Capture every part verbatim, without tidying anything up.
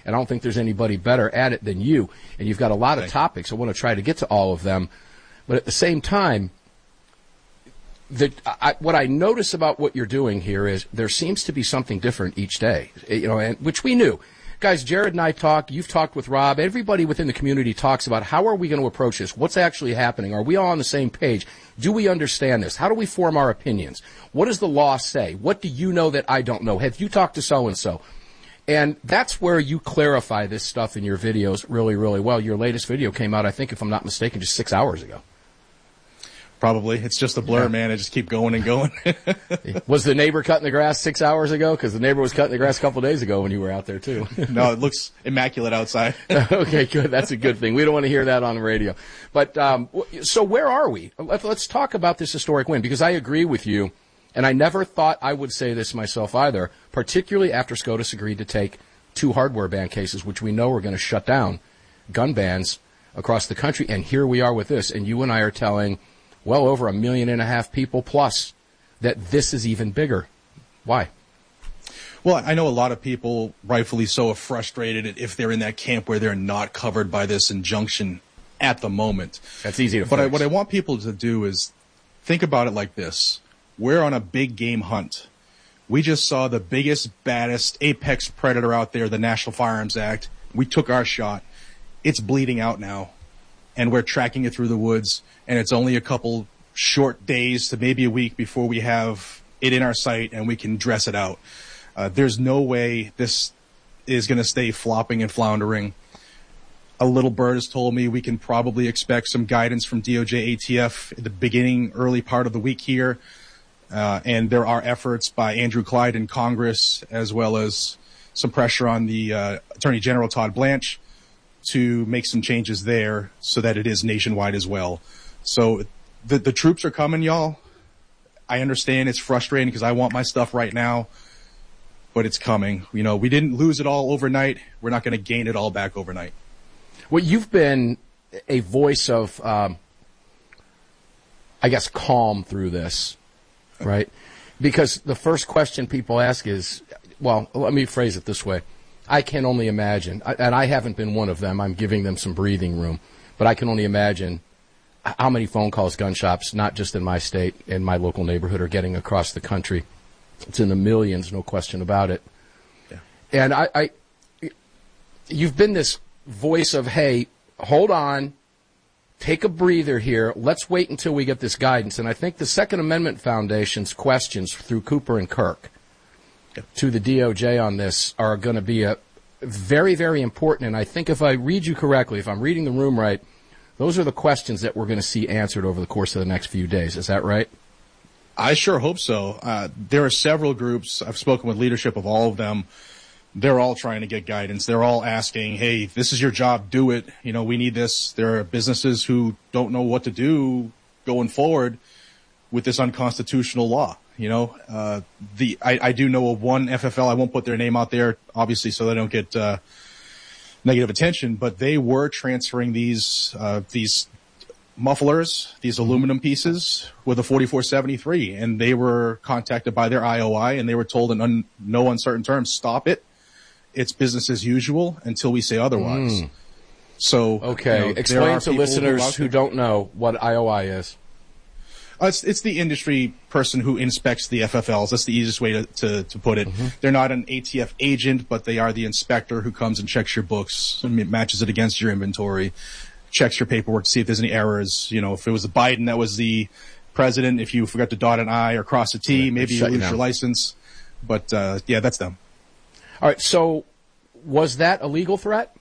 and I don't think there's anybody better at it than you. And you've got a lot of topics. I want to try to get to all of them. But at the same time, the, I, what I notice about what you're doing here is there seems to be something different each day, you know, and, which we knew. Guys, Jared and I talk, you've talked with Rob, everybody within the community talks about how are we going to approach this? What's actually happening? Are we all on the same page? Do we understand this? How do we form our opinions? What does the law say? What do you know that I don't know? Have you talked to so-and-so? And that's where you clarify this stuff in your videos really, really well. Your latest video came out, I think, if I'm not mistaken, just six hours ago. Probably. It's just a blur, yeah. man. I just keep going and going. Was the neighbor cutting the grass six hours ago? Because the neighbor was cutting the grass a couple of days ago when you were out there, too. No, it looks immaculate outside. Okay, good. That's a good thing. We don't want to hear that on the radio. But um, so where are we? Let's talk about this historic win, because I agree with you, and I never thought I would say this myself either, particularly after SCOTUS agreed to take two hardware ban cases, which we know are going to shut down gun bans across the country. And here we are with this, and you and I are telling well over a million and a half people plus that this is even bigger. Why? Well, I know a lot of people, rightfully so, are frustrated if they're in that camp where they're not covered by this injunction at the moment. That's easy to But fix. I, what I want people to do is think about it like this. We're on a big game hunt. We just saw the biggest, baddest, apex predator out there, the National Firearms Act. We took our shot. It's bleeding out now, and we're tracking it through the woods, and it's only a couple short days to maybe a week before we have it in our sight and we can dress it out. Uh, there's no way this is going to stay flopping and floundering. A little bird has told me we can probably expect some guidance from D O J A T F at the beginning, early part of the week here. Uh, and there are efforts by Andrew Clyde in Congress, as well as some pressure on the uh, Attorney General Todd Blanche to make some changes there so that it is nationwide as well. So the, the troops are coming, y'all. I understand it's frustrating because I want my stuff right now, but it's coming. You know, we didn't lose it all overnight. We're not going to gain it all back overnight. Well, you've been a voice of, um, I guess, calm through this, right? Because the first question people ask is, well, let me phrase it this way. I can only imagine, and I haven't been one of them. I'm giving them some breathing room. But I can only imagine how many phone calls gun shops, not just in my state, in my local neighborhood, are getting across the country. It's in the millions, no question about it. Yeah. And I, I, you've been this voice of, hey, hold on, take a breather here. Let's wait until we get this guidance. And I think the Second Amendment Foundation's questions through Cooper and Kirk to the D O J on this are going to be a very, very important. And I think if I read you correctly, if I'm reading the room right, those are the questions that we're going to see answered over the course of the next few days. Is that right? I sure hope so. Uh, there are several groups. I've spoken with leadership of all of them. They're all trying to get guidance. They're all asking, hey, this is your job. Do it. You know, we need this. There are businesses who don't know what to do going forward with this unconstitutional law. You know, uh, the, I, I do know of one F F L. I won't put their name out there, obviously, so they don't get, uh, negative attention, but they were transferring these, uh, these mufflers, these aluminum pieces with a forty-four seventy-three, and they were contacted by their I O I, and they were told in un, no uncertain terms, stop it. It's business as usual until we say otherwise. Mm. So, okay, you know, explain to listeners who, who don't know what I O I is. Uh, it's, it's the industry person who inspects the F F Ls. That's the easiest way to, to, to put it. Mm-hmm. They're not an A T F agent, but they are the inspector who comes and checks your books and matches it against your inventory, checks your paperwork to see if there's any errors. You know, if it was Biden that was the president, if you forgot to dot an I or cross a T, yeah, maybe you lose you your license. But, uh, yeah, that's them. All right. So was that a legal threat?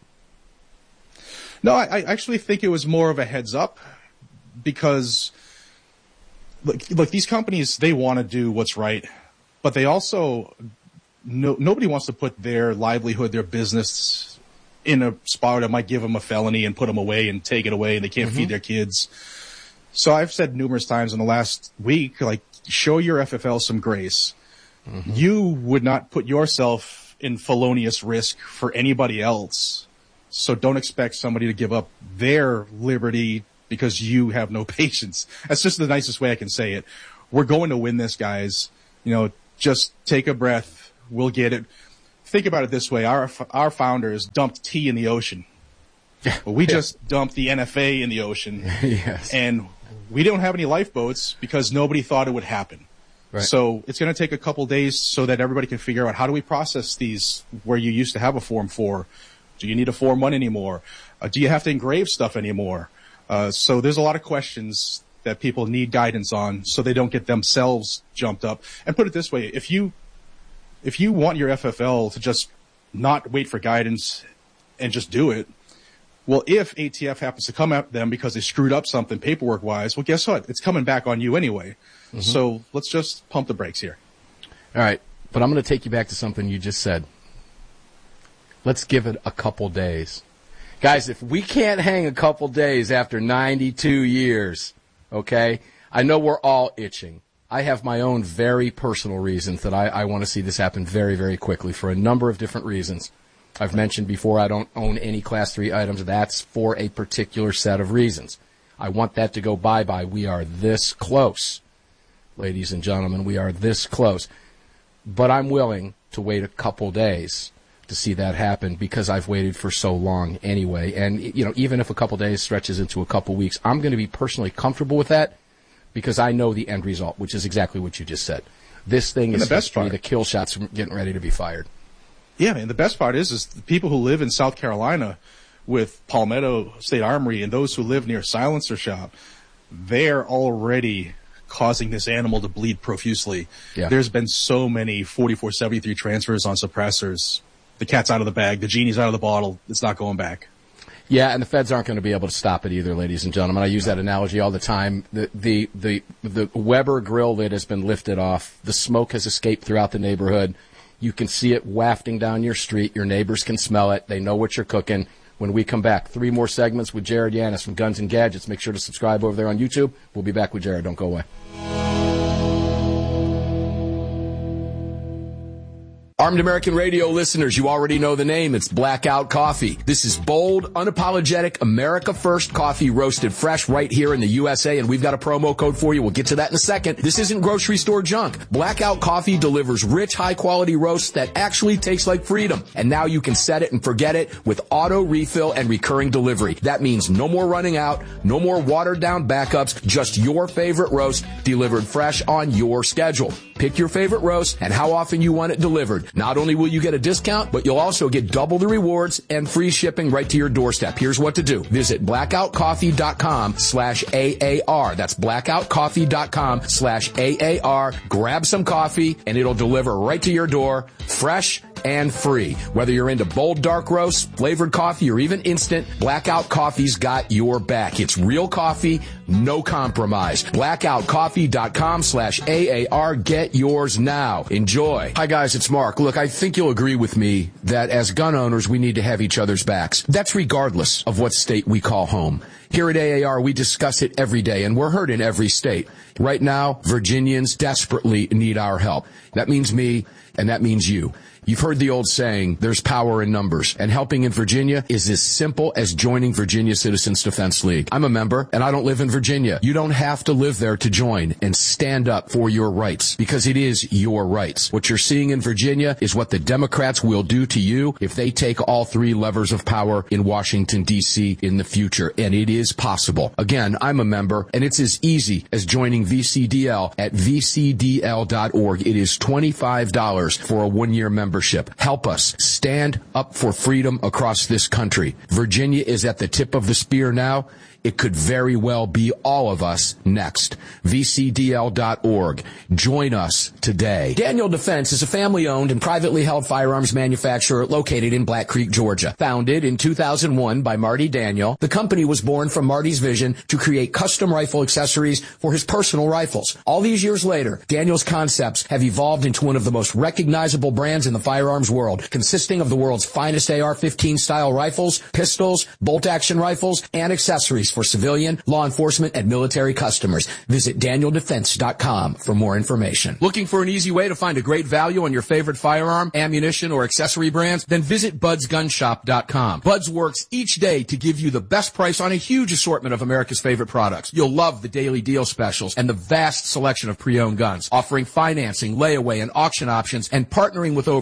No, I, I actually think it was more of a heads up because Look, look, these companies, they want to do what's right, but they also, no, nobody wants to put their livelihood, their business in a spot that might give them a felony and put them away and take it away and they can't mm-hmm. feed their kids. So I've said numerous times in the last week, like, show your F F L some grace. Mm-hmm. You would not put yourself in felonious risk for anybody else. So don't expect somebody to give up their liberty because you have no patience. That's just the nicest way I can say it. We're going to win this, guys. You know, just take a breath. We'll get it. think about it this way. Our, our founders dumped tea in the ocean. Yeah. But we yeah. just dumped the N F A in the ocean. Yes. And we don't have any lifeboats because nobody thought it would happen. Right. So it's going to take a couple days so that everybody can figure out how do we process these where you used to have a Form four. Do you need a Form one anymore? Uh, do you have to engrave stuff anymore? Uh, so there's a lot of questions that people need guidance on so they don't get themselves jumped up. And put it this way, if you if you want your F F L to just not wait for guidance and just do it, well, if A T F happens to come at them because they screwed up something paperwork-wise, well, guess what? It's coming back on you anyway. Mm-hmm. So let's just pump the brakes here. All right, but I'm going to take you back to something you just said. Let's give it a couple days. Guys, if we can't hang a couple days after ninety-two years, okay, I know we're all itching. I have my own very personal reasons that I, I want to see this happen very, very quickly for a number of different reasons. I've mentioned before I don't own any Class three items. That's for a particular set of reasons. I want that to go bye-bye. We are this close, ladies and gentlemen. We are this close. But I'm willing to wait a couple days to see that happen because I've waited for so long anyway. And, you know, even if a couple days stretches into a couple weeks, I'm going to be personally comfortable with that because I know the end result, which is exactly what you just said. This thing is history. The kill shots are getting ready to be fired. Yeah, man. The best part is, is the people who live in South Carolina with Palmetto State Armory and those who live near Silencer Shop, they're already causing this animal to bleed profusely. Yeah. There's been so many forty-four seventy-three transfers on suppressors. The cat's out of the bag. The genie's out of the bottle. It's not going back. Yeah, and the feds aren't going to be able to stop it either, ladies and gentlemen. I use that analogy all the time. The the the, the Weber grill lid has been lifted off. The smoke has escaped throughout the neighborhood. You can see it wafting down your street. Your neighbors can smell it. They know what you're cooking. When we come back, three more segments with Jared Yanis from Guns and Gadgets. Make sure to subscribe over there on YouTube. We'll be back with Jared. Don't go away. Armed American Radio listeners, you already know the name. It's Blackout Coffee. This is bold, unapologetic, America First coffee roasted fresh right here in the U S A, and we've got a promo code for you. We'll get to that in a second. This isn't grocery store junk. Blackout Coffee delivers rich, high-quality roasts that actually taste like freedom. And now you can set it and forget it with auto refill and recurring delivery. That means no more running out, no more watered-down backups, just your favorite roast delivered fresh on your schedule. Pick your favorite roast and how often you want it delivered. Not only will you get a discount, but you'll also get double the rewards and free shipping right to your doorstep. Here's what to do. Visit blackoutcoffee.com slash AAR. That's blackoutcoffee.com slash AAR. Grab some coffee and it'll deliver right to your door, fresh and free. Whether you're into bold dark roasts, flavored coffee, or even instant, Blackout Coffee's got your back. It's real coffee, no compromise. blackoutcoffee.com slash AAR. Get yours now. Enjoy. Hi guys, it's Mark. Look, I think you'll agree with me that as gun owners, we need to have each other's backs. That's regardless of what state we call home. Here at A A R, we discuss it every day, and we're heard in every state. Right now, Virginians desperately need our help. That means me, and that means you. You've heard the old saying, there's power in numbers, and helping in Virginia is as simple as joining Virginia Citizens Defense League. I'm a member, and I don't live in Virginia. You don't have to live there to join and stand up for your rights, because it is your rights. What you're seeing in Virginia is what the Democrats will do to you if they take all three levers of power in Washington, D C in the future, and it is possible. Again, I'm a member, and it's as easy as joining V C D L at v c d l dot org. It is twenty-five dollars for a one-year membership. Help us stand up for freedom across this country. Virginia is at the tip of the spear now. It could very well be all of us next. v c d l dot org. Join us today. Daniel Defense is a family-owned and privately held firearms manufacturer located in Black Creek, Georgia. Founded in two thousand one by Marty Daniel, the company was born from Marty's vision to create custom rifle accessories for his personal rifles. All these years later, Daniel's concepts have evolved into one of the most recognizable brands in the firearms world, consisting of the world's finest A R fifteen style rifles, pistols, bolt-action rifles, and accessories for civilian, law enforcement, and military customers. Visit daniel defense dot com for more information. Looking for an easy way to find a great value on your favorite firearm, ammunition, or accessory brands? Then visit buds gun shop dot com. Buds works each day to give you the best price on a huge assortment of America's favorite products. You'll love the daily deal specials and the vast selection of pre-owned guns, offering financing, layaway, and auction options, and partnering with over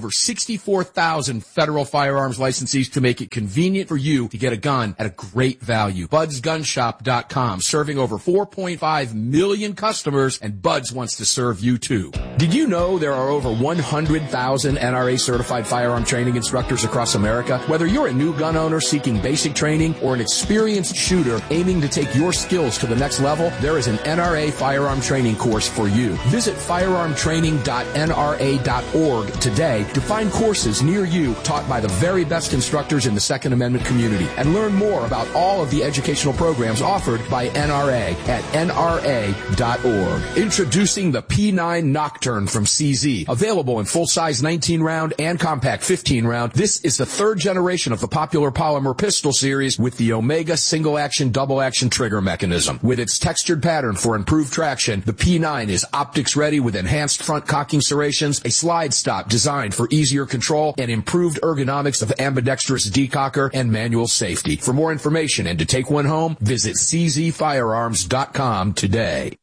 over sixty-four thousand federal firearms licensees to make it convenient for you to get a gun at a great value. Buds Gun Shop dot com, serving over four point five million customers, and Buds wants to serve you too. Did you know there are over one hundred thousand N R A certified firearm training instructors across America? Whether you're a new gun owner seeking basic training or an experienced shooter aiming to take your skills to the next level, there is an N R A firearm training course for you. Visit firearm training dot N R A dot org today to find courses near you taught by the very best instructors in the Second Amendment community, and learn more about all of the educational programs offered by N R A at N R A dot org. Introducing the P nine Nocturne from C Z. Available in full-size nineteen round and compact fifteen round, this is the third generation of the popular polymer pistol series with the Omega single-action, double-action trigger mechanism. With its textured pattern for improved traction, the P nine is optics-ready with enhanced front cocking serrations, a slide stop designed for easier control, and improved ergonomics of ambidextrous decocker and manual safety. For more information and to take one home, visit C Z firearms dot com today.